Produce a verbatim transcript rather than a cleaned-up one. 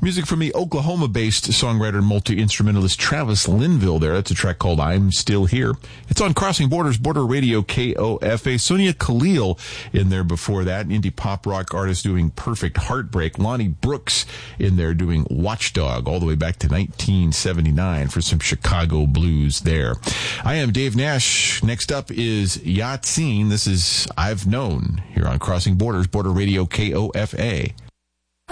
Music from the Oklahoma-based songwriter and multi-instrumentalist Travis Linville there. That's a track called I'm Still Here. It's on Crossing Borders, Border Radio, K O F A. Sonia Khalil in there before that. An indie pop rock artist doing Perfect Heartbreak. Lonnie Brooks in there doing Watchdog all the way back to nineteen seventy-nine for some Chicago blues there. I am Dave Nash. Next up is Yatseen. This is I've Known here on Crossing Borders, Border Radio, K O F A.